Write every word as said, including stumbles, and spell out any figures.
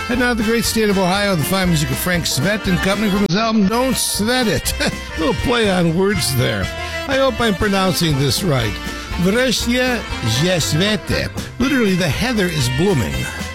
And now the great state of Ohio, the fine music of Frank Svet and Company from his album Don't Svet It. Little play on words there. I hope I'm pronouncing this right. Wreszcie je svete. Literally, the heather is blooming.